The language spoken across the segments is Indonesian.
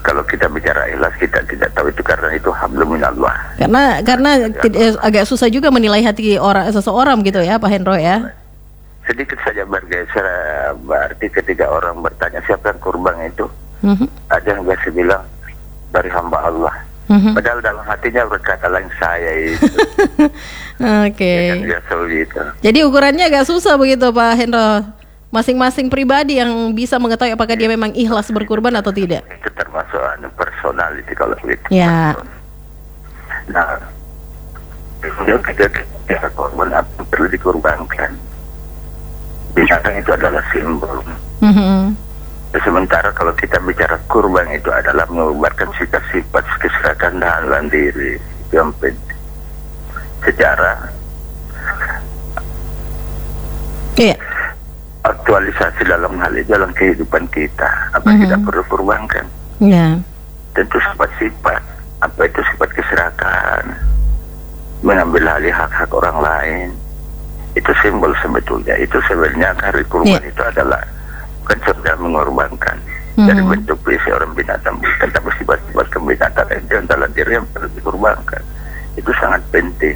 kalau kita bicara ikhlas kita tidak tahu itu karena itu hablum minallah. Karena agak susah juga menilai hati seseorang gitu ya Pak Hendro ya. Sedikit saja bergeser, berarti ketika orang bertanya siapa yang kurban itu, ada yang biasa bilang dari hamba Allah. Padahal dalam hatinya berkata lain saya itu. Oke. Ya, gitu. Jadi ukurannya agak susah begitu Pak Hendro. Masing-masing pribadi yang bisa mengetahui apakah dia memang ikhlas berkurban atau tidak. Itu termasuk personality kalau begitu. Ya. Nah, kemudian kita korban apa perlu dikorbankan. Binatang itu adalah simbol. Sementara kalau kita bicara kurban itu adalah mengubahkan sifat-sifat keserakahan dalam diri. Yang penting. Sejarah. Iya. Aktualisasi dalam hal itu dalam kehidupan kita apa kita perlu kurbankan tentu sifat-sifat apa itu sifat keserakahan, mengambil alih hak-hak orang lain, itu simbol sebetulnya. Itu sebenarnya hari kurban itu adalah bukan sekedar mengorbankan dari bentuk fisik orang binatang, bukan, tapi sifat-sifat kebinatang itu dalam diri yang perlu dikorbankan. Itu sangat penting.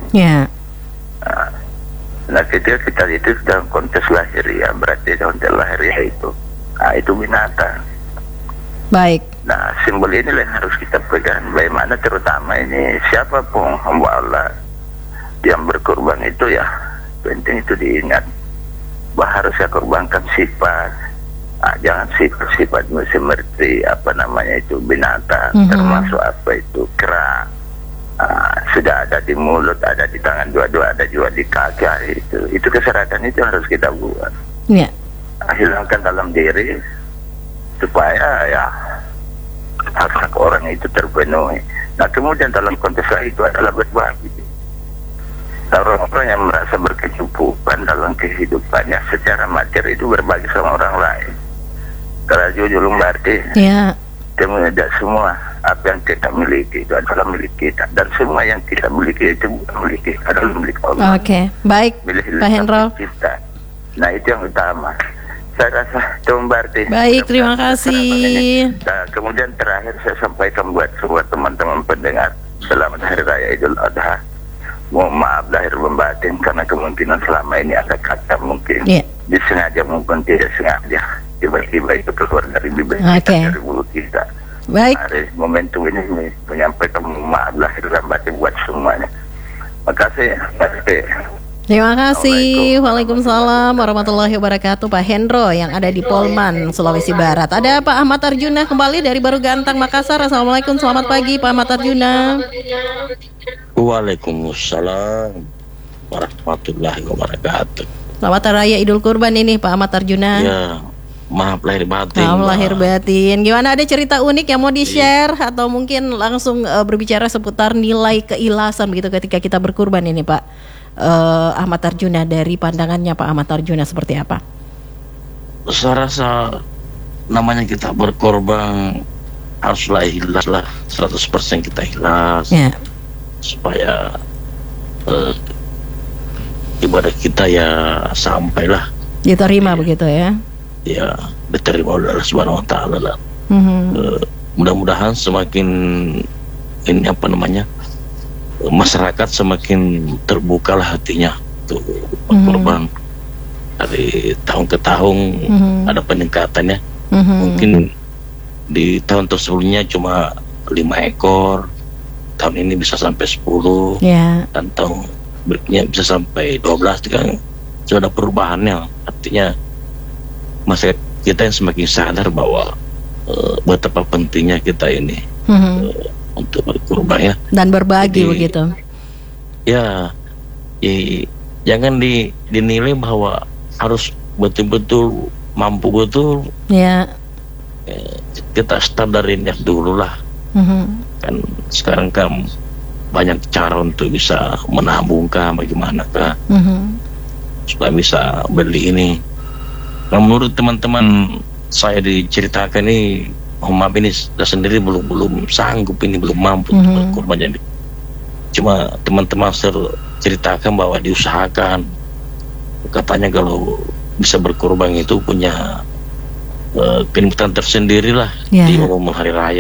Nah ketika kita itu dalam konteks lahiriah, berarti konteks lahiriah itu binatang. Baik. Nah simbol inilah yang harus kita pegang. Bagaimana terutama ini siapapun hamba Allah yang berkorban itu ya penting itu diingat bahwa harus saya korbankan sifat. Jangan sifat-sifat seperti apa namanya itu binatang, termasuk apa itu kera. Sudah ada di mulut, ada di tangan dua-dua, ada juga di kaki. Itu keserakahan itu harus kita buat. Hilangkan dalam diri supaya ya hak-hak orang itu terpenuhi. Nah kemudian dalam konteks itu adalah berbagi. Orang-orang yang merasa berkecukupan dalam kehidupannya secara materi itu berbagi sama orang lain. Kalau jujur berarti tidak semua apa yang kita miliki itu adalah milik kita, dan semua yang kita miliki itu bukan milik kita, adalah milik Allah. Oke, baik Pak Hendro. Nah itu yang utama. Saya rasa itu berarti. Baik, terima kasih. Nah, kemudian terakhir saya sampaikan buat semua teman-teman pendengar, selamat Hari Raya Idul Adha. Mohon maaf lahir batin karena kemungkinan selama ini ada kata mungkin disengaja maupun tidak sengaja tiba-tiba itu keluar dari bibir kita, dari mulut kita. Baik. Hari momentum ini menyampaikan maaf lahir batin buat semuanya. Makasih. Terima kasih. Waalaikumsalam warahmatullahi wabarakatuh. Pak Hendro yang ada di Polman, Sulawesi Barat. Ada Pak Ahmad Arjuna kembali dari Baru Gantang, Makassar. Assalamualaikum, selamat pagi Pak Ahmad Arjuna. Waalaikumsalam warahmatullahi wabarakatuh. Selamat Raya Idul Kurban ini Pak Ahmad Arjuna. Ya, maaf lahir batin. Maaf lahir batin. Gimana, ada cerita unik yang mau di-share atau mungkin langsung berbicara seputar nilai keikhlasan begitu ketika kita berkurban ini Pak Ahmad Arjuna, dari pandangannya Pak Ahmad Arjuna seperti apa? Saya rasa namanya kita berkorban haruslah ikhlas lah, 100% kita ikhlas supaya ibadah kita ya sampailah diterima begitu ya. Ya, diterima oleh Allah Subhanahu wa taala lah. Mudah-mudahan semakin ini apa namanya? Masyarakat semakin terbukalah hatinya untuk berkorban. Dari tahun ke tahun ada peningkatannya. Mungkin di tahun sebelumnya cuma 5 ekor, tahun ini bisa sampai 10, dan tahun berikutnya bisa sampai 12. Kan sudah ada perubahannya. Artinya masyarakat kita yang semakin sadar bahwa betapa pentingnya kita ini untuk berkorban ya, dan berbagi. Jadi, begitu ya, jangan dinilai bahwa harus betul-betul mampu betul. Kita standarin dulu lah. Kan sekarang kan banyak cara untuk bisa menabungkan bagaimana kah supaya bisa beli ini. Nah, menurut teman-teman saya diceritakan ini, maaf ini saya sendiri belum sanggup, ini belum mampu untuk berkorban. Jadi cuma teman-teman ceritakan bahwa diusahakan, katanya kalau bisa berkorban itu punya kenikmatan tersendiri lah di momen hari raya.